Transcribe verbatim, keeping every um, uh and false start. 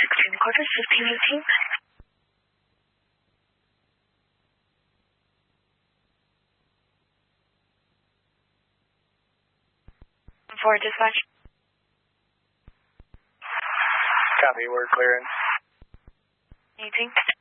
sixteen quarters, fifteen eighteen. For dispatch. Copy, we're clearing. Anything?